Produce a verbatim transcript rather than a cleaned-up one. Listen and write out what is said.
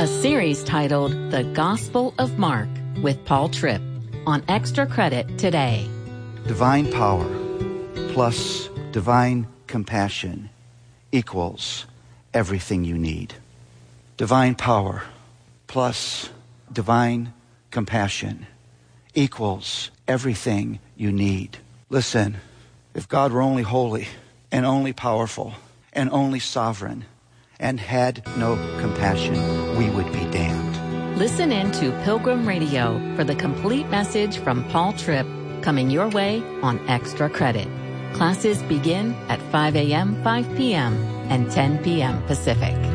a series titled The Gospel of Mark with Paul Tripp on Extra Credit today. Divine power plus divine compassion equals everything you need. Divine power plus divine compassion equals everything you need. Listen, if God were only holy and only powerful and only sovereign and had no compassion, we would be damned. Listen in to Pilgrim Radio for the complete message from Paul Tripp, coming your way on Extra Credit. Classes begin at five a.m., five p.m., and ten p.m. Pacific.